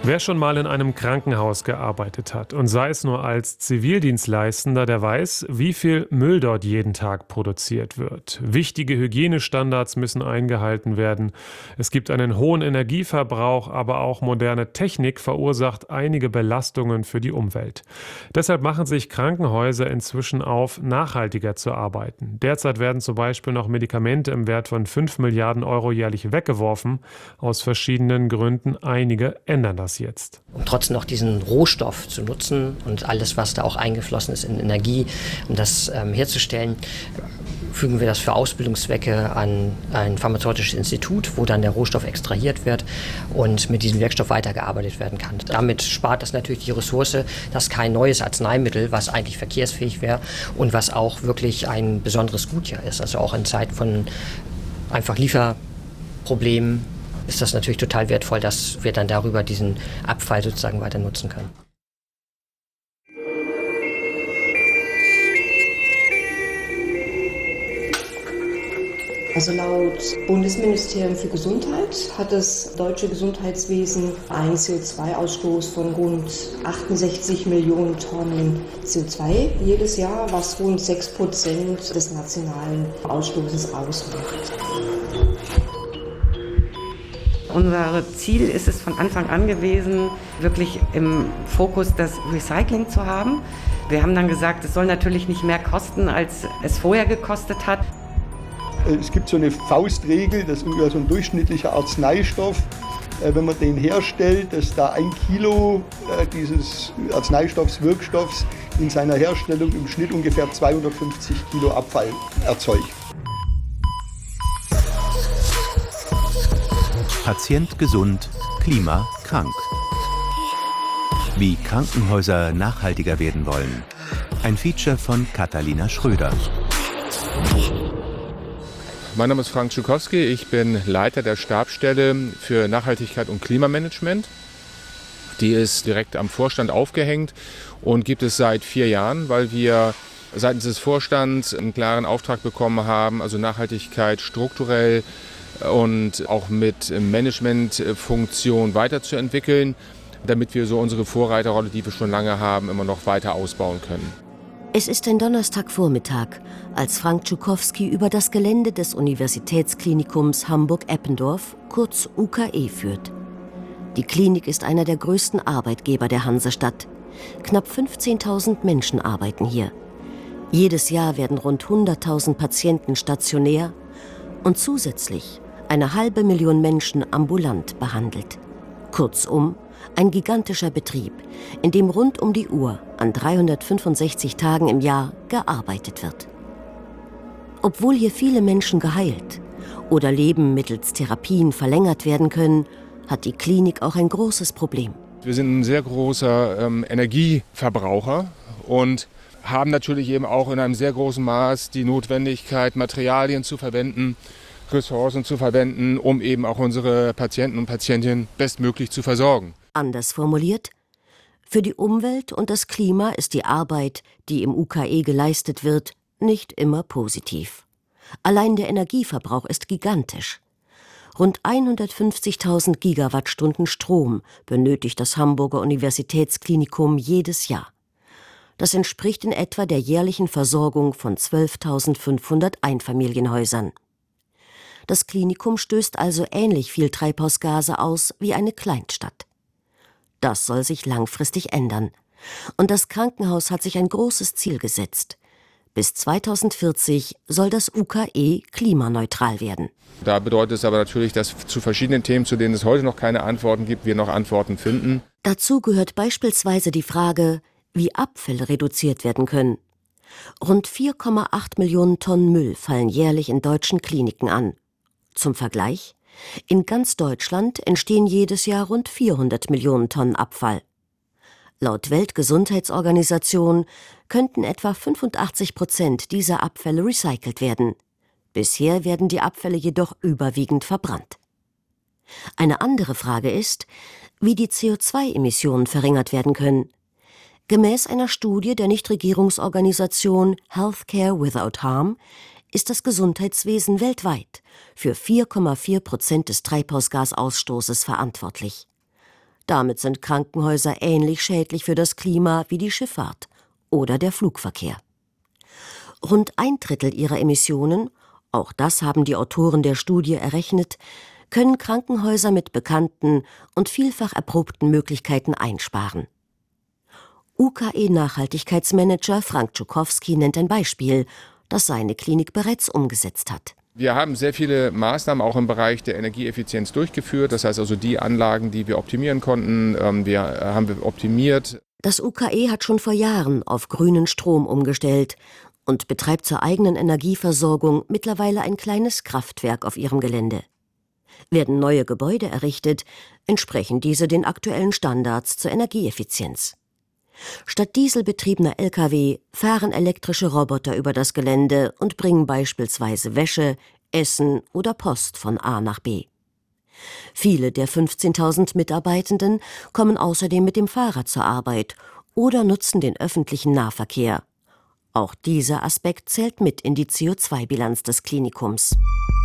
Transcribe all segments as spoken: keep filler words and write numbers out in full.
Wer schon mal in einem Krankenhaus gearbeitet hat und sei es nur als Zivildienstleistender, der weiß, wie viel Müll dort jeden Tag produziert wird. Wichtige Hygienestandards müssen eingehalten werden. Es gibt einen hohen Energieverbrauch, aber auch moderne Technik verursacht einige Belastungen für die Umwelt. Deshalb machen sich Krankenhäuser inzwischen auf, nachhaltiger zu arbeiten. Derzeit werden zum Beispiel noch Medikamente im Wert von fünf Milliarden Euro jährlich weggeworfen. Aus verschiedenen Gründen. Einige ändern das jetzt. Um trotzdem noch diesen Rohstoff zu nutzen und alles, was da auch eingeflossen ist in Energie, um das ähm, herzustellen, fügen wir das für Ausbildungszwecke an ein pharmazeutisches Institut, wo dann der Rohstoff extrahiert wird und mit diesem Werkstoff weitergearbeitet werden kann. Damit spart das natürlich die Ressource, dass kein neues Arzneimittel, was eigentlich verkehrsfähig wäre und was auch wirklich ein besonderes Gut ja ist. Also auch in Zeiten von einfach Lieferproblemen ist das natürlich total wertvoll, dass wir dann darüber diesen Abfall sozusagen weiter nutzen können. Also laut Bundesministerium für Gesundheit hat das deutsche Gesundheitswesen einen C O zwei Ausstoß von rund achtundsechzig Millionen Tonnen C O zwei jedes Jahr, was rund sechs Prozent des nationalen Ausstoßes ausmacht. Unser Ziel ist es von Anfang an gewesen, wirklich im Fokus das Recycling zu haben. Wir haben dann gesagt, es soll natürlich nicht mehr kosten, als es vorher gekostet hat. Es gibt so eine Faustregel, dass ungefähr so ein durchschnittlicher Arzneistoff, wenn man den herstellt, dass da ein Kilo dieses Arzneistoffs, Wirkstoffs in seiner Herstellung im Schnitt ungefähr zweihundertfünfzig Kilo Abfall erzeugt. Patient gesund, Klima krank. Wie Krankenhäuser nachhaltiger werden wollen. Ein Feature von Katharina Schröder. Mein Name ist Frank Schukowski, ich bin Leiter der Stabsstelle für Nachhaltigkeit und Klimamanagement. Die ist direkt am Vorstand aufgehängt und gibt es seit vier Jahren, weil wir seitens des Vorstands einen klaren Auftrag bekommen haben, also Nachhaltigkeit strukturell und auch mit Managementfunktion weiterzuentwickeln, damit wir so unsere Vorreiterrolle, die wir schon lange haben, immer noch weiter ausbauen können. Es ist ein Donnerstagvormittag, als Frank Schukowski über das Gelände des Universitätsklinikums Hamburg-Eppendorf, kurz U K E, führt. Die Klinik ist einer der größten Arbeitgeber der Hansestadt. Knapp fünfzehntausend Menschen arbeiten hier. Jedes Jahr werden rund hunderttausend Patienten stationär und zusätzlich eine halbe Million Menschen ambulant behandelt. Kurzum, ein gigantischer Betrieb, in dem rund um die Uhr an dreihundertfünfundsechzig Tagen im Jahr gearbeitet wird. Obwohl hier viele Menschen geheilt oder Leben mittels Therapien verlängert werden können, hat die Klinik auch ein großes Problem. Wir sind ein sehr großer ähm, Energieverbraucher und haben natürlich eben auch in einem sehr großen Maß die Notwendigkeit, Materialien zu verwenden, Ressourcen zu verwenden, um eben auch unsere Patienten und Patientinnen bestmöglich zu versorgen. Anders formuliert, für die Umwelt und das Klima ist die Arbeit, die im U K E geleistet wird, nicht immer positiv. Allein der Energieverbrauch ist gigantisch. Rund hundertfünfzigtausend Gigawattstunden Strom benötigt das Hamburger Universitätsklinikum jedes Jahr. Das entspricht in etwa der jährlichen Versorgung von zwölftausendfünfhundert Einfamilienhäusern. Das Klinikum stößt also ähnlich viel Treibhausgase aus wie eine Kleinstadt. Das soll sich langfristig ändern. Und das Krankenhaus hat sich ein großes Ziel gesetzt. Bis zweitausendvierzig soll das U K E klimaneutral werden. Da bedeutet es aber natürlich, dass zu verschiedenen Themen, zu denen es heute noch keine Antworten gibt, wir noch Antworten finden. Dazu gehört beispielsweise die Frage, wie Abfälle reduziert werden können. Rund vier Komma acht Millionen Tonnen Müll fallen jährlich in deutschen Kliniken an. Zum Vergleich: In ganz Deutschland entstehen jedes Jahr rund vierhundert Millionen Tonnen Abfall. Laut Weltgesundheitsorganisation könnten etwa fünfundachtzig Prozent dieser Abfälle recycelt werden. Bisher werden die Abfälle jedoch überwiegend verbrannt. Eine andere Frage ist, wie die C O zwei Emissionen verringert werden können. Gemäß einer Studie der Nichtregierungsorganisation Healthcare Without Harm ist das Gesundheitswesen weltweit für vier Komma vier Prozent des Treibhausgasausstoßes verantwortlich. Damit sind Krankenhäuser ähnlich schädlich für das Klima wie die Schifffahrt oder der Flugverkehr. Rund ein Drittel ihrer Emissionen, auch das haben die Autoren der Studie errechnet, können Krankenhäuser mit bekannten und vielfach erprobten Möglichkeiten einsparen. U K E-Nachhaltigkeitsmanager Frank Czukowski nennt ein Beispiel, das seine Klinik bereits umgesetzt hat. Wir haben sehr viele Maßnahmen auch im Bereich der Energieeffizienz durchgeführt. Das heißt also die Anlagen, die wir optimieren konnten, wir haben wir optimiert. Das U K E hat schon vor Jahren auf grünen Strom umgestellt und betreibt zur eigenen Energieversorgung mittlerweile ein kleines Kraftwerk auf ihrem Gelände. Werden neue Gebäude errichtet, entsprechen diese den aktuellen Standards zur Energieeffizienz. Statt dieselbetriebener L K W fahren elektrische Roboter über das Gelände und bringen beispielsweise Wäsche, Essen oder Post von A nach B. Viele der fünfzehntausend Mitarbeitenden kommen außerdem mit dem Fahrrad zur Arbeit oder nutzen den öffentlichen Nahverkehr. Auch dieser Aspekt zählt mit in die C O zwei Bilanz des Klinikums.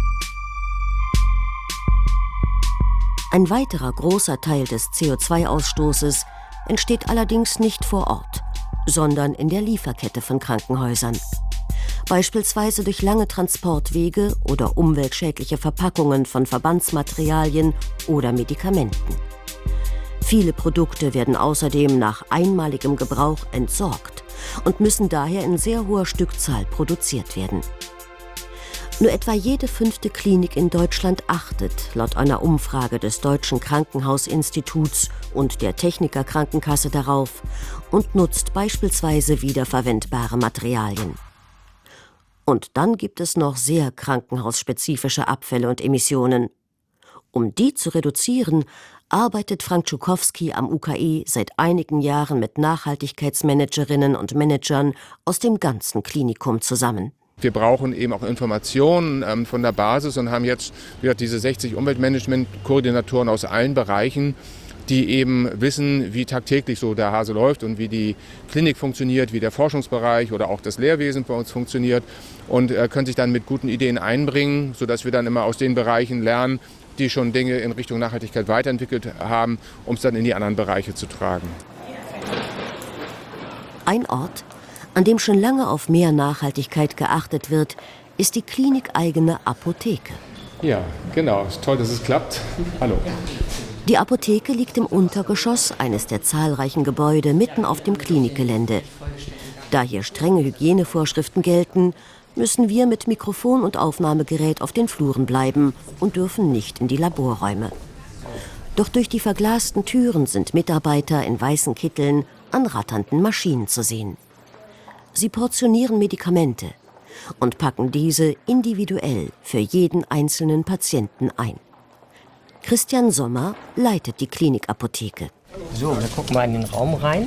Ein weiterer großer Teil des C O zwei Ausstoßes entsteht allerdings nicht vor Ort, sondern in der Lieferkette von Krankenhäusern. Beispielsweise durch lange Transportwege oder umweltschädliche Verpackungen von Verbandsmaterialien oder Medikamenten. Viele Produkte werden außerdem nach einmaligem Gebrauch entsorgt und müssen daher in sehr hoher Stückzahl produziert werden. Nur etwa jede fünfte Klinik in Deutschland achtet, laut einer Umfrage des Deutschen Krankenhausinstituts und der Techniker Krankenkasse, darauf und nutzt beispielsweise wiederverwendbare Materialien. Und dann gibt es noch sehr krankenhausspezifische Abfälle und Emissionen. Um die zu reduzieren, arbeitet Frank Czukowski am U K E seit einigen Jahren mit Nachhaltigkeitsmanagerinnen und Managern aus dem ganzen Klinikum zusammen. Wir brauchen eben auch Informationen ähm, von der Basis und haben jetzt wieder diese sechzig Umweltmanagement-Koordinatoren aus allen Bereichen, die eben wissen, wie tagtäglich so der Hase läuft und wie die Klinik funktioniert, wie der Forschungsbereich oder auch das Lehrwesen bei uns funktioniert und äh, können sich dann mit guten Ideen einbringen, sodass wir dann immer aus den Bereichen lernen, die schon Dinge in Richtung Nachhaltigkeit weiterentwickelt haben, um es dann in die anderen Bereiche zu tragen. Ein Ort, an dem schon lange auf mehr Nachhaltigkeit geachtet wird, ist die klinikeigene Apotheke. Ja, genau. Ist toll, dass es klappt. Hallo. Die Apotheke liegt im Untergeschoss eines der zahlreichen Gebäude mitten auf dem Klinikgelände. Da hier strenge Hygienevorschriften gelten, müssen wir mit Mikrofon und Aufnahmegerät auf den Fluren bleiben und dürfen nicht in die Laborräume. Doch durch die verglasten Türen sind Mitarbeiter in weißen Kitteln an ratternden Maschinen zu sehen. Sie portionieren Medikamente und packen diese individuell für jeden einzelnen Patienten ein. Christian Sommer leitet die Klinikapotheke. So, wir gucken mal in den Raum rein.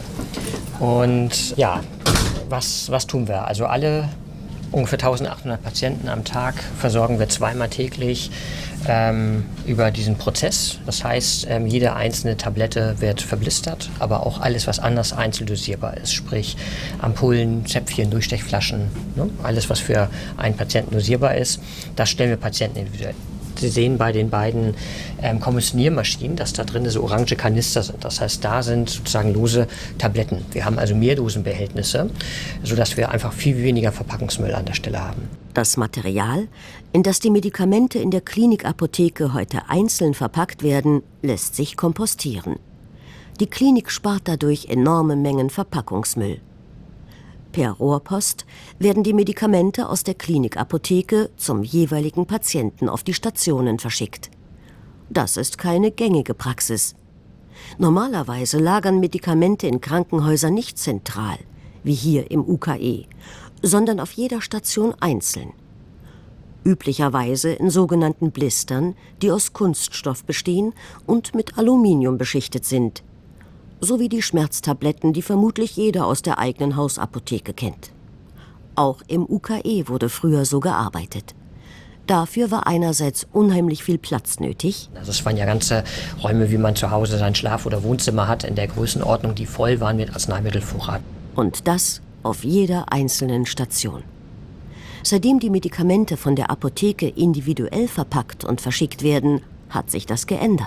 Und ja, was, was tun wir? Also alle ungefähr eintausendachthundert Patienten am Tag versorgen wir zweimal täglich ähm, über diesen Prozess. Das heißt, ähm, jede einzelne Tablette wird verblistert, aber auch alles, was anders einzeln dosierbar ist, sprich Ampullen, Zäpfchen, Durchstechflaschen, ne? Alles, was für einen Patienten dosierbar ist, das stellen wir Patienten individuell. Sie sehen bei den beiden ähm, Kommissioniermaschinen, dass da drin so orange Kanister sind. Das heißt, da sind sozusagen lose Tabletten. Wir haben also Mehrdosenbehältnisse, sodass wir einfach viel weniger Verpackungsmüll an der Stelle haben. Das Material, in das die Medikamente in der Klinikapotheke heute einzeln verpackt werden, lässt sich kompostieren. Die Klinik spart dadurch enorme Mengen Verpackungsmüll. Per Rohrpost werden die Medikamente aus der Klinikapotheke zum jeweiligen Patienten auf die Stationen verschickt. Das ist keine gängige Praxis. Normalerweise lagern Medikamente in Krankenhäusern nicht zentral, wie hier im U K E, sondern auf jeder Station einzeln. Üblicherweise in sogenannten Blistern, die aus Kunststoff bestehen und mit Aluminium beschichtet sind. Sowie die Schmerztabletten, die vermutlich jeder aus der eigenen Hausapotheke kennt. Auch im U K E wurde früher so gearbeitet. Dafür war einerseits unheimlich viel Platz nötig. Also es waren ja ganze Räume, wie man zu Hause sein Schlaf- oder Wohnzimmer hat, in der Größenordnung, die voll waren mit Arzneimittelvorrat. Und das auf jeder einzelnen Station. Seitdem die Medikamente von der Apotheke individuell verpackt und verschickt werden, hat sich das geändert.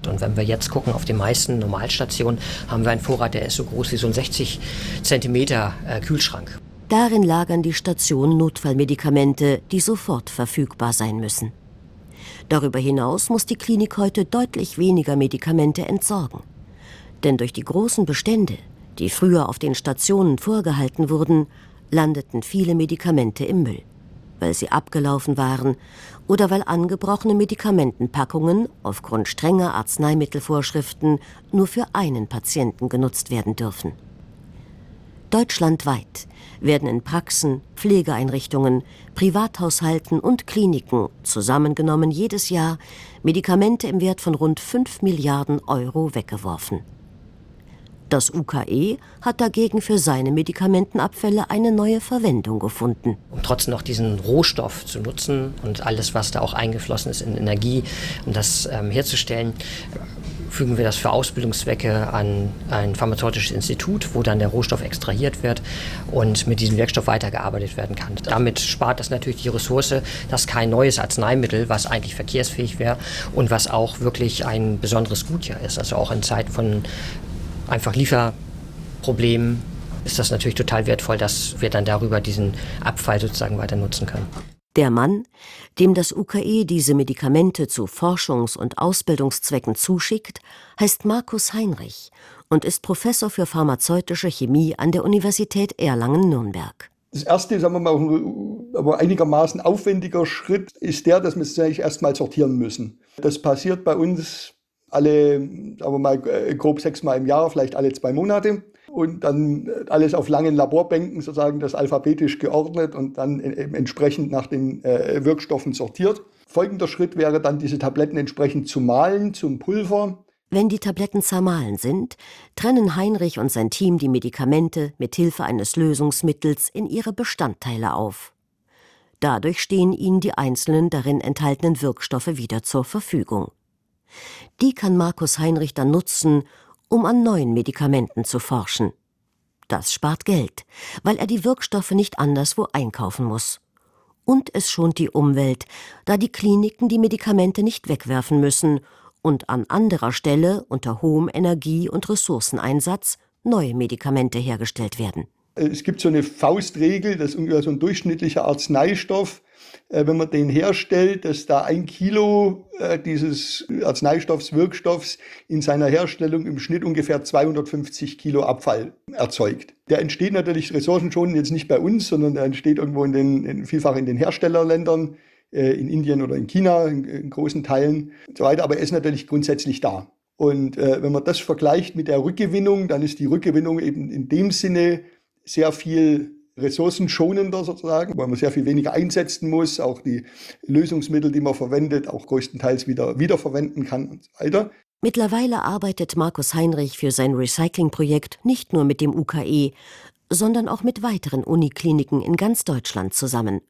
Und wenn wir jetzt gucken, auf den meisten Normalstationen haben wir einen Vorrat, der ist so groß wie so ein sechzig Zentimeter äh, Kühlschrank. Darin lagern die Stationen Notfallmedikamente, die sofort verfügbar sein müssen. Darüber hinaus muss die Klinik heute deutlich weniger Medikamente entsorgen. Denn durch die großen Bestände, die früher auf den Stationen vorgehalten wurden, landeten viele Medikamente im Müll, weil sie abgelaufen waren oder weil angebrochene Medikamentenpackungen aufgrund strenger Arzneimittelvorschriften nur für einen Patienten genutzt werden dürfen. Deutschlandweit werden in Praxen, Pflegeeinrichtungen, Privathaushalten und Kliniken zusammengenommen jedes Jahr Medikamente im Wert von rund fünf Milliarden Euro weggeworfen. Das U K E hat dagegen für seine Medikamentenabfälle eine neue Verwendung gefunden. Um trotzdem noch diesen Rohstoff zu nutzen und alles, was da auch eingeflossen ist in Energie, um das ähm, herzustellen, fügen wir das für Ausbildungszwecke an ein pharmazeutisches Institut, wo dann der Rohstoff extrahiert wird und mit diesem Wirkstoff weitergearbeitet werden kann. Damit spart das natürlich die Ressource, dass kein neues Arzneimittel, was eigentlich verkehrsfähig wäre und was auch wirklich ein besonderes Gut ja ist. Also auch in Zeiten von einfach Lieferproblemen ist das natürlich total wertvoll, dass wir dann darüber diesen Abfall sozusagen weiter nutzen können. Der Mann, dem das U K E diese Medikamente zu Forschungs- und Ausbildungszwecken zuschickt, heißt Markus Heinrich und ist Professor für pharmazeutische Chemie an der Universität Erlangen-Nürnberg. Das erste, sagen wir mal, aber einigermaßen aufwendiger Schritt ist der, dass wir es eigentlich erstmal sortieren müssen. Das passiert bei uns alle, sagen wir mal, grob sechsmal im Jahr, vielleicht alle zwei Monate. Und dann alles auf langen Laborbänken, sozusagen das alphabetisch geordnet und dann entsprechend nach den äh, Wirkstoffen sortiert. Folgender Schritt wäre dann, diese Tabletten entsprechend zu mahlen zum Pulver. Wenn die Tabletten zermahlen sind, trennen Heinrich und sein Team die Medikamente mit Hilfe eines Lösungsmittels in ihre Bestandteile auf. Dadurch stehen ihnen die einzelnen darin enthaltenen Wirkstoffe wieder zur Verfügung. Die kann Markus Heinrich dann nutzen, um an neuen Medikamenten zu forschen. Das spart Geld, weil er die Wirkstoffe nicht anderswo einkaufen muss. Und es schont die Umwelt, da die Kliniken die Medikamente nicht wegwerfen müssen und an anderer Stelle unter hohem Energie- und Ressourceneinsatz neue Medikamente hergestellt werden. Es gibt so eine Faustregel, dass ungefähr so ein durchschnittlicher Arzneistoff, äh, wenn man den herstellt, dass da ein Kilo äh, dieses Arzneistoffs, Wirkstoffs in seiner Herstellung im Schnitt ungefähr zweihundertfünfzig Kilo Abfall erzeugt. Der entsteht natürlich ressourcenschonend jetzt nicht bei uns, sondern der entsteht irgendwo in den, in, vielfach in den Herstellerländern, äh, in Indien oder in China, in, in großen Teilen und so weiter, aber er ist natürlich grundsätzlich da. Und äh, wenn man das vergleicht mit der Rückgewinnung, dann ist die Rückgewinnung eben in dem Sinne sehr viel ressourcenschonender sozusagen, weil man sehr viel weniger einsetzen muss, auch die Lösungsmittel, die man verwendet, auch größtenteils wieder wiederverwenden kann und so weiter. Mittlerweile arbeitet Markus Heinrich für sein Recyclingprojekt nicht nur mit dem U K E, sondern auch mit weiteren Unikliniken in ganz Deutschland zusammen.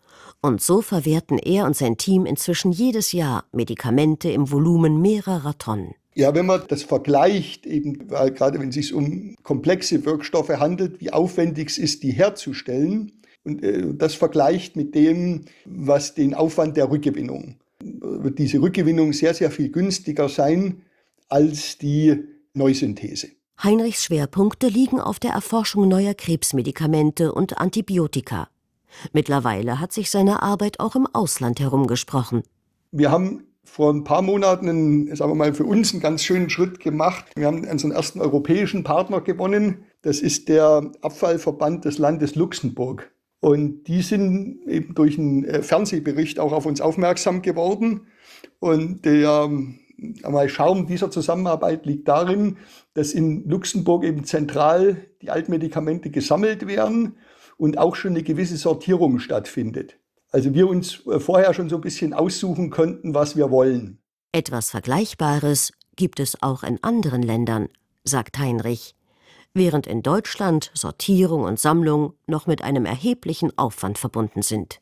Und so verwerten er und sein Team inzwischen jedes Jahr Medikamente im Volumen mehrerer Tonnen. Ja, wenn man das vergleicht, eben weil gerade wenn es sich um komplexe Wirkstoffe handelt, wie aufwendig es ist, die herzustellen, und äh, das vergleicht mit dem, was den Aufwand der Rückgewinnung, wird diese Rückgewinnung sehr, sehr viel günstiger sein als die Neusynthese. Heinrichs Schwerpunkte liegen auf der Erforschung neuer Krebsmedikamente und Antibiotika. Mittlerweile hat sich seine Arbeit auch im Ausland herumgesprochen. Wir haben vor ein paar Monaten, einen, sagen wir mal, für uns einen ganz schönen Schritt gemacht. Wir haben unseren ersten europäischen Partner gewonnen. Das ist der Abfallverband des Landes Luxemburg. Und die sind eben durch einen Fernsehbericht auch auf uns aufmerksam geworden. Und der einmal Charme dieser Zusammenarbeit liegt darin, dass in Luxemburg eben zentral die Altmedikamente gesammelt werden und auch schon eine gewisse Sortierung stattfindet. Also wir uns vorher schon so ein bisschen aussuchen könnten, was wir wollen. Etwas Vergleichbares gibt es auch in anderen Ländern, sagt Heinrich, während in Deutschland Sortierung und Sammlung noch mit einem erheblichen Aufwand verbunden sind.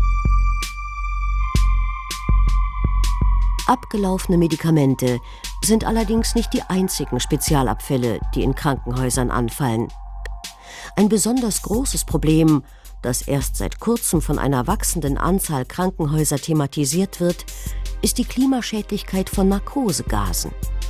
Abgelaufene Medikamente sind allerdings nicht die einzigen Spezialabfälle, die in Krankenhäusern anfallen. Ein besonders großes Problem, das erst seit kurzem von einer wachsenden Anzahl Krankenhäuser thematisiert wird, ist die Klimaschädlichkeit von Narkosegasen.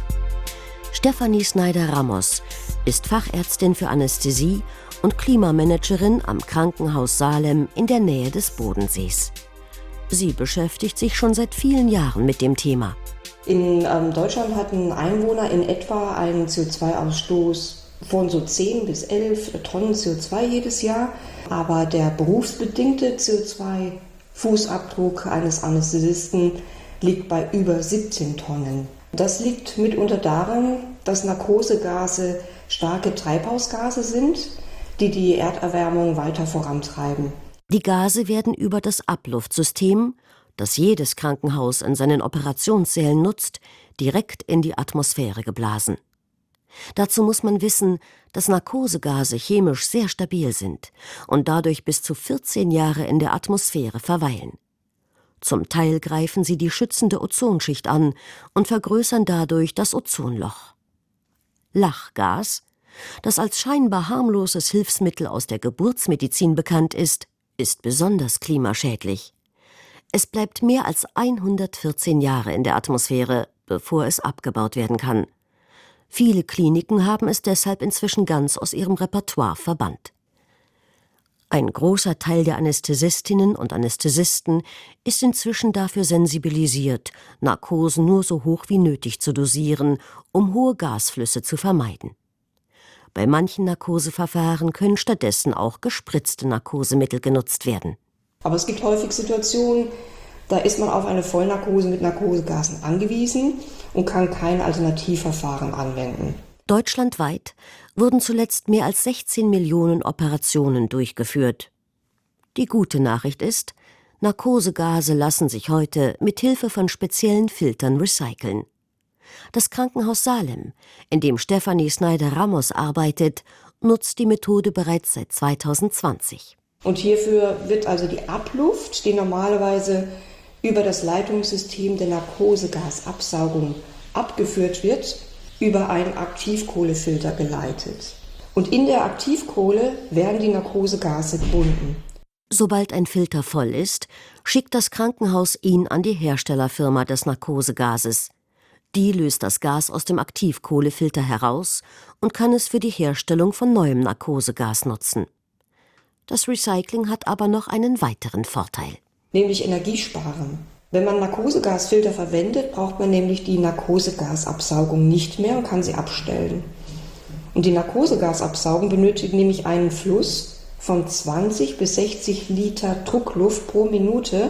Stefanie Snyder-Ramos ist Fachärztin für Anästhesie und Klimamanagerin am Krankenhaus Salem in der Nähe des Bodensees. Sie beschäftigt sich schon seit vielen Jahren mit dem Thema. In ähm, Deutschland hatten Einwohner in etwa einen C O zwei Ausstoß von so zehn bis elf Tonnen C O zwei jedes Jahr. Aber der berufsbedingte C O zwei Fußabdruck eines Anästhesisten liegt bei über siebzehn Tonnen. Das liegt mitunter daran, dass Narkosegase starke Treibhausgase sind, die die Erderwärmung weiter vorantreiben. Die Gase werden über das Abluftsystem, das jedes Krankenhaus in seinen Operationssälen nutzt, direkt in die Atmosphäre geblasen. Dazu muss man wissen, dass Narkosegase chemisch sehr stabil sind und dadurch bis zu vierzehn Jahre in der Atmosphäre verweilen. Zum Teil greifen sie die schützende Ozonschicht an und vergrößern dadurch das Ozonloch. Lachgas, das als scheinbar harmloses Hilfsmittel aus der Geburtsmedizin bekannt ist, ist besonders klimaschädlich. Es bleibt mehr als hundertvierzehn Jahre in der Atmosphäre, bevor es abgebaut werden kann. Viele Kliniken haben es deshalb inzwischen ganz aus ihrem Repertoire verbannt. Ein großer Teil der Anästhesistinnen und Anästhesisten ist inzwischen dafür sensibilisiert, Narkosen nur so hoch wie nötig zu dosieren, um hohe Gasflüsse zu vermeiden. Bei manchen Narkoseverfahren können stattdessen auch gespritzte Narkosemittel genutzt werden. Aber es gibt häufig Situationen, da ist man auf eine Vollnarkose mit Narkosegasen angewiesen und kann kein Alternativverfahren anwenden. Deutschlandweit wurden zuletzt mehr als sechzehn Millionen Operationen durchgeführt. Die gute Nachricht ist, Narkosegase lassen sich heute mit Hilfe von speziellen Filtern recyceln. Das Krankenhaus Salem, in dem Stefanie Snyder-Ramos arbeitet, nutzt die Methode bereits seit zweitausendzwanzig. Und hierfür wird also die Abluft, die normalerweise über das Leitungssystem der Narkosegasabsaugung abgeführt wird, über einen Aktivkohlefilter geleitet. Und in der Aktivkohle werden die Narkosegase gebunden. Sobald ein Filter voll ist, schickt das Krankenhaus ihn an die Herstellerfirma des Narkosegases. Die löst das Gas aus dem Aktivkohlefilter heraus und kann es für die Herstellung von neuem Narkosegas nutzen. Das Recycling hat aber noch einen weiteren Vorteil. Nämlich Energiesparen. Wenn man Narkosegasfilter verwendet, braucht man nämlich die Narkosegasabsaugung nicht mehr und kann sie abstellen. Und die Narkosegasabsaugung benötigt nämlich einen Fluss von zwanzig bis sechzig Liter Druckluft pro Minute.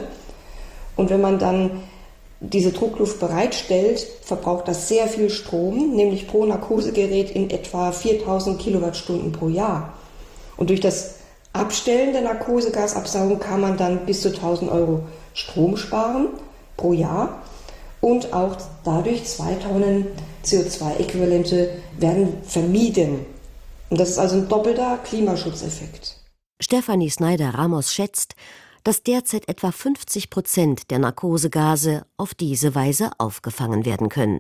Und wenn man dann diese Druckluft bereitstellt, verbraucht das sehr viel Strom, nämlich pro Narkosegerät in etwa viertausend Kilowattstunden pro Jahr. Und durch das Abstellen der Narkosegasabsaugung kann man dann bis zu tausend Euro Strom sparen pro Jahr und auch dadurch zwei Tonnen C O zwei Äquivalente werden vermieden. Und das ist also ein doppelter Klimaschutzeffekt. Stefanie Snyder-Ramos schätzt, dass derzeit etwa fünfzig Prozent der Narkosegase auf diese Weise aufgefangen werden können.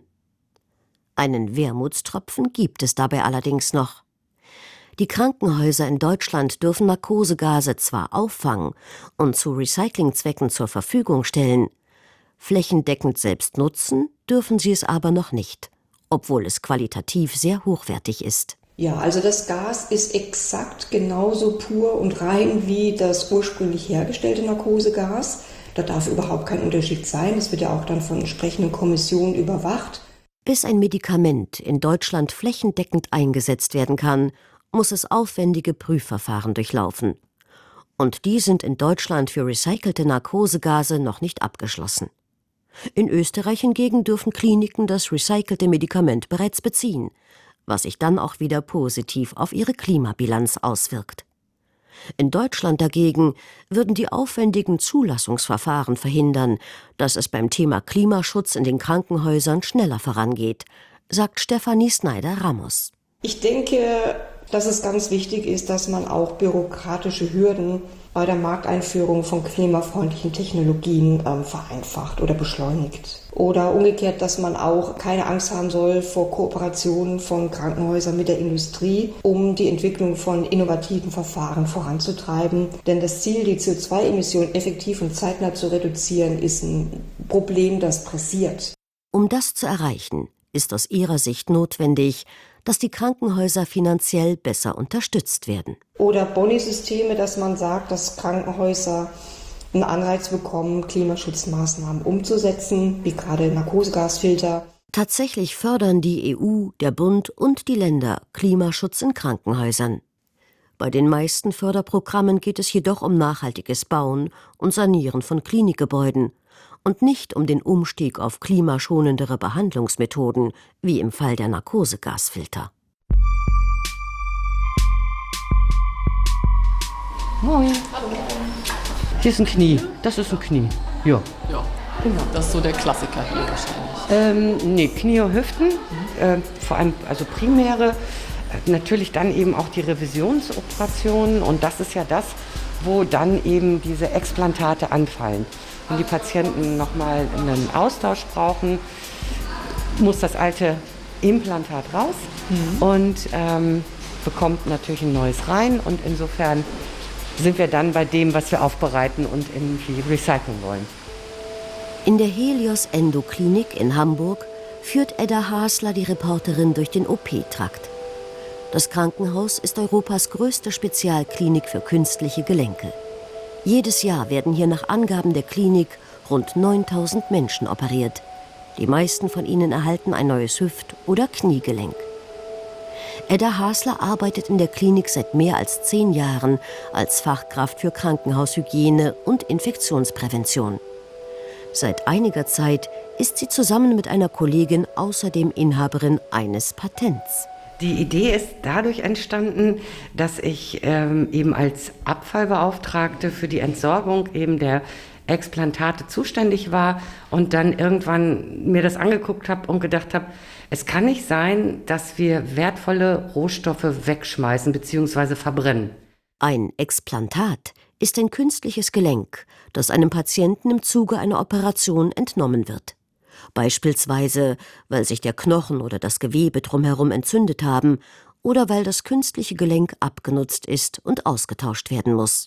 Einen Wermutstropfen gibt es dabei allerdings noch. Die Krankenhäuser in Deutschland dürfen Narkosegase zwar auffangen und zu Recyclingzwecken zur Verfügung stellen, flächendeckend selbst nutzen dürfen sie es aber noch nicht, obwohl es qualitativ sehr hochwertig ist. Ja, also das Gas ist exakt genauso pur und rein wie das ursprünglich hergestellte Narkosegas. Da darf überhaupt kein Unterschied sein. Das wird ja auch dann von entsprechenden Kommissionen überwacht. Bis ein Medikament in Deutschland flächendeckend eingesetzt werden kann, muss es aufwendige Prüfverfahren durchlaufen. Und die sind in Deutschland für recycelte Narkosegase noch nicht abgeschlossen. In Österreich hingegen dürfen Kliniken das recycelte Medikament bereits beziehen, was sich dann auch wieder positiv auf ihre Klimabilanz auswirkt. In Deutschland dagegen würden die aufwendigen Zulassungsverfahren verhindern, dass es beim Thema Klimaschutz in den Krankenhäusern schneller vorangeht, sagt Stefanie Snyder-Ramos. Ich denke, dass es ganz wichtig ist, dass man auch bürokratische Hürden bei der Markteinführung von klimafreundlichen Technologien ähm, vereinfacht oder beschleunigt. Oder umgekehrt, dass man auch keine Angst haben soll vor Kooperationen von Krankenhäusern mit der Industrie, um die Entwicklung von innovativen Verfahren voranzutreiben. Denn das Ziel, die C O zwei Emissionen effektiv und zeitnah zu reduzieren, ist ein Problem, das pressiert. Um das zu erreichen, ist aus ihrer Sicht notwendig, dass die Krankenhäuser finanziell besser unterstützt werden. Oder Boni-Systeme, dass man sagt, dass Krankenhäuser einen Anreiz bekommen, Klimaschutzmaßnahmen umzusetzen, wie gerade Narkosegasfilter. Tatsächlich fördern die E U, der Bund und die Länder Klimaschutz in Krankenhäusern. Bei den meisten Förderprogrammen geht es jedoch um nachhaltiges Bauen und Sanieren von Klinikgebäuden und nicht um den Umstieg auf klimaschonendere Behandlungsmethoden, wie im Fall der Narkosegasfilter. Moin. Hallo. Hier ist ein Knie. Das ist ein Knie. Ja. Ja, genau. Das ist so der Klassiker hier wahrscheinlich. Ähm, nee, Knie und Hüften, mhm. äh, vor allem also primäre. Äh, natürlich dann eben auch die Revisionsoperationen. Und das ist ja das, wo dann eben diese Explantate anfallen. Wenn die Patienten nochmal einen Austausch brauchen, muss das alte Implantat raus mhm. und ähm, bekommt natürlich ein neues rein. Und insofern sind wir dann bei dem, was wir aufbereiten und irgendwie recyceln wollen. In der Helios Endoklinik in Hamburg führt Edda Hasler die Reporterin durch den O P-Trakt. Das Krankenhaus ist Europas größte Spezialklinik für künstliche Gelenke. Jedes Jahr werden hier nach Angaben der Klinik rund neuntausend Menschen operiert. Die meisten von ihnen erhalten ein neues Hüft- oder Kniegelenk. Edda Hasler arbeitet in der Klinik seit mehr als zehn Jahren als Fachkraft für Krankenhaushygiene und Infektionsprävention. Seit einiger Zeit ist sie zusammen mit einer Kollegin außerdem Inhaberin eines Patents. Die Idee ist dadurch entstanden, dass ich ähm, eben als Abfallbeauftragte für die Entsorgung eben der Explantate zuständig war und dann irgendwann mir das angeguckt habe und gedacht habe, es kann nicht sein, dass wir wertvolle Rohstoffe wegschmeißen bzw. verbrennen. Ein Explantat ist ein künstliches Gelenk, das einem Patienten im Zuge einer Operation entnommen wird. Beispielsweise, weil sich der Knochen oder das Gewebe drumherum entzündet haben oder weil das künstliche Gelenk abgenutzt ist und ausgetauscht werden muss.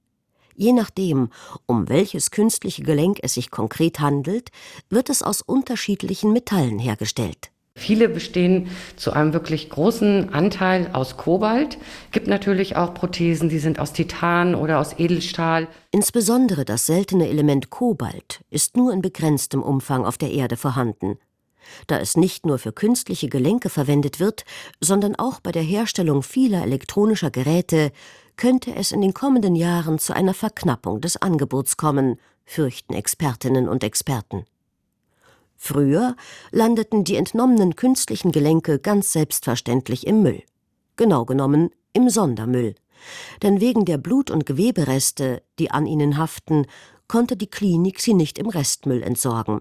Je nachdem, um welches künstliche Gelenk es sich konkret handelt, wird es aus unterschiedlichen Metallen hergestellt. Viele bestehen zu einem wirklich großen Anteil aus Kobalt. Gibt natürlich auch Prothesen, die sind aus Titan oder aus Edelstahl. Insbesondere das seltene Element Kobalt ist nur in begrenztem Umfang auf der Erde vorhanden. Da es nicht nur für künstliche Gelenke verwendet wird, sondern auch bei der Herstellung vieler elektronischer Geräte, könnte es in den kommenden Jahren zu einer Verknappung des Angebots kommen, fürchten Expertinnen und Experten. Früher landeten die entnommenen künstlichen Gelenke ganz selbstverständlich im Müll. Genau genommen im Sondermüll. Denn wegen der Blut- und Gewebereste, die an ihnen haften, konnte die Klinik sie nicht im Restmüll entsorgen.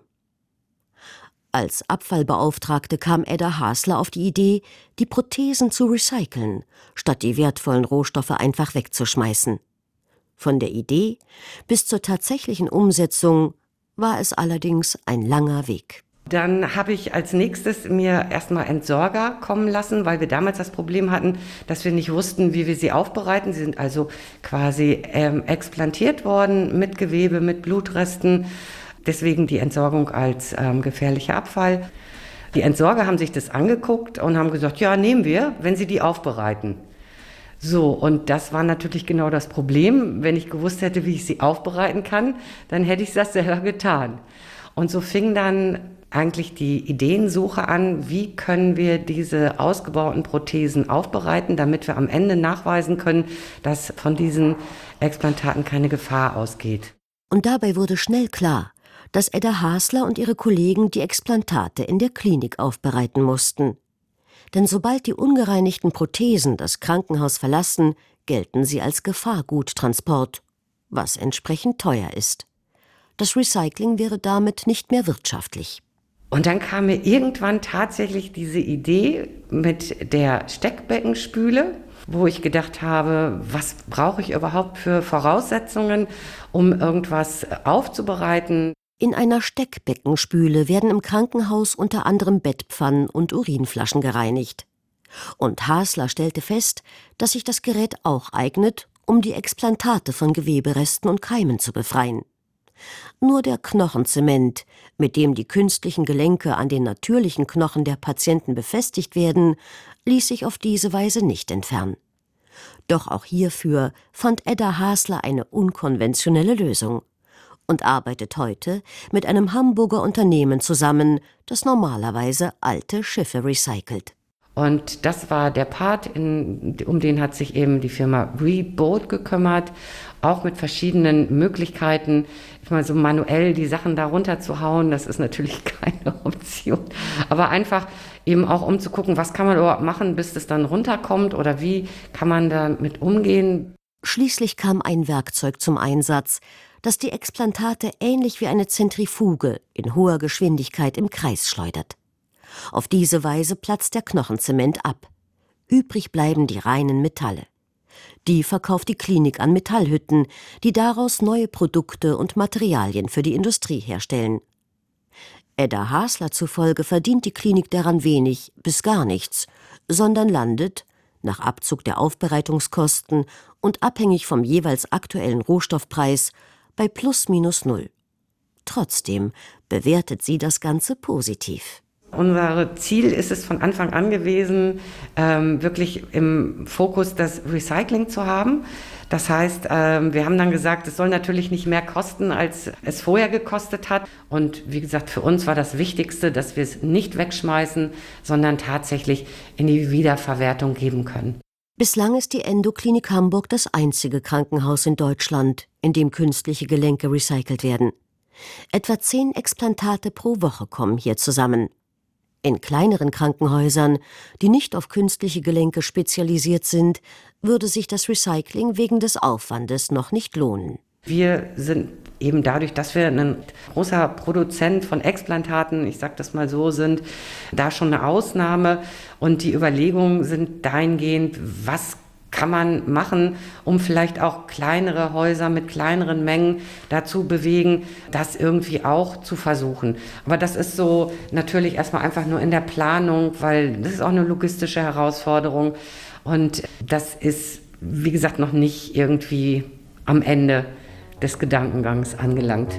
Als Abfallbeauftragte kam Edda Hasler auf die Idee, die Prothesen zu recyceln, statt die wertvollen Rohstoffe einfach wegzuschmeißen. Von der Idee bis zur tatsächlichen Umsetzung war es allerdings ein langer Weg. Dann habe ich als nächstes mir erstmal Entsorger kommen lassen, weil wir damals das Problem hatten, dass wir nicht wussten, wie wir sie aufbereiten. Sie sind also quasi ähm, explantiert worden mit Gewebe, mit Blutresten. Deswegen die Entsorgung als ähm, gefährlicher Abfall. Die Entsorger haben sich das angeguckt und haben gesagt, ja, nehmen wir, wenn sie die aufbereiten. So, und das war natürlich genau das Problem. Wenn ich gewusst hätte, wie ich sie aufbereiten kann, dann hätte ich das selber getan. Und so fing dann eigentlich die Ideensuche an, wie können wir diese ausgebauten Prothesen aufbereiten, damit wir am Ende nachweisen können, dass von diesen Explantaten keine Gefahr ausgeht. Und dabei wurde schnell klar, dass Edda Hasler und ihre Kollegen die Explantate in der Klinik aufbereiten mussten. Denn sobald die ungereinigten Prothesen das Krankenhaus verlassen, gelten sie als Gefahrguttransport, was entsprechend teuer ist. Das Recycling wäre damit nicht mehr wirtschaftlich. Und dann kam mir irgendwann tatsächlich diese Idee mit der Steckbeckenspüle, wo ich gedacht habe, was brauche ich überhaupt für Voraussetzungen, um irgendwas aufzubereiten. In einer Steckbeckenspüle werden im Krankenhaus unter anderem Bettpfannen und Urinflaschen gereinigt. Und Hasler stellte fest, dass sich das Gerät auch eignet, um die Explantate von Geweberesten und Keimen zu befreien. Nur der Knochenzement, mit dem die künstlichen Gelenke an den natürlichen Knochen der Patienten befestigt werden, ließ sich auf diese Weise nicht entfernen. Doch auch hierfür fand Edda Hasler eine unkonventionelle Lösung und arbeitet heute mit einem Hamburger Unternehmen zusammen, das normalerweise alte Schiffe recycelt. Und das war der Part, in, um den hat sich eben die Firma Reboat gekümmert, auch mit verschiedenen Möglichkeiten. Ich meine, so manuell die Sachen da runterzuhauen, das ist natürlich keine Option. Aber einfach eben auch um zu gucken, was kann man überhaupt machen, bis das dann runterkommt oder wie kann man damit umgehen. Schließlich kam ein Werkzeug zum Einsatz, das die Explantate ähnlich wie eine Zentrifuge in hoher Geschwindigkeit im Kreis schleudert. Auf diese Weise platzt der Knochenzement ab. Übrig bleiben die reinen Metalle. Die verkauft die Klinik an Metallhütten, die daraus neue Produkte und Materialien für die Industrie herstellen. Edda Hasler zufolge verdient die Klinik daran wenig bis gar nichts, sondern landet, nach Abzug der Aufbereitungskosten und abhängig vom jeweils aktuellen Rohstoffpreis, bei plus minus null. Trotzdem bewertet sie das Ganze positiv. Unser Ziel ist es von Anfang an gewesen, ähm, wirklich im Fokus das Recycling zu haben. Das heißt, ähm, wir haben dann gesagt, es soll natürlich nicht mehr kosten, als es vorher gekostet hat. Und wie gesagt, für uns war das Wichtigste, dass wir es nicht wegschmeißen, sondern tatsächlich in die Wiederverwertung geben können. Bislang ist die Endoklinik Hamburg das einzige Krankenhaus in Deutschland, in dem künstliche Gelenke recycelt werden. Etwa zehn Explantate pro Woche kommen hier zusammen. In kleineren Krankenhäusern, die nicht auf künstliche Gelenke spezialisiert sind, würde sich das Recycling wegen des Aufwandes noch nicht lohnen. Wir sind eben dadurch, dass wir ein großer Produzent von Explantaten, ich sage das mal so, sind, da schon eine Ausnahme. Und die Überlegungen sind dahingehend, was kann man machen, um vielleicht auch kleinere Häuser mit kleineren Mengen dazu bewegen, das irgendwie auch zu versuchen. Aber das ist so natürlich erstmal einfach nur in der Planung, weil das ist auch eine logistische Herausforderung. Und das ist, wie gesagt, noch nicht irgendwie am Ende des Gedankengangs angelangt.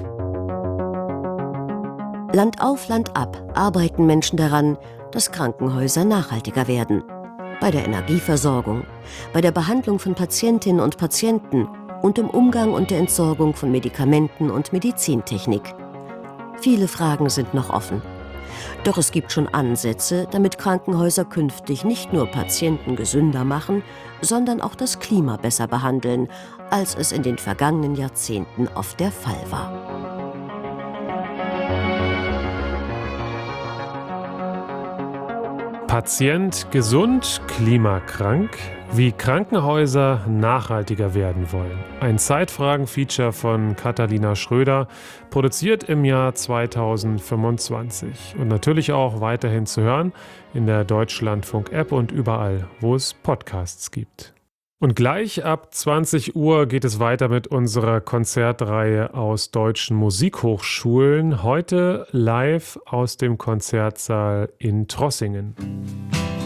Land auf, Land ab arbeiten Menschen daran, dass Krankenhäuser nachhaltiger werden. Bei der Energieversorgung, bei der Behandlung von Patientinnen und Patienten und im Umgang und der Entsorgung von Medikamenten und Medizintechnik. Viele Fragen sind noch offen. Doch es gibt schon Ansätze, damit Krankenhäuser künftig nicht nur Patienten gesünder machen, sondern auch das Klima besser behandeln, als es in den vergangenen Jahrzehnten oft der Fall war. Patient gesund, klimakrank, wie Krankenhäuser nachhaltiger werden wollen. Ein Zeitfragen-Feature von Katharina Schröder, produziert im Jahr zweitausendfünfundzwanzig. Und natürlich auch weiterhin zu hören in der Deutschlandfunk-App und überall, wo es Podcasts gibt. Und gleich ab zwanzig Uhr geht es weiter mit unserer Konzertreihe aus deutschen Musikhochschulen. Heute live aus dem Konzertsaal in Trossingen.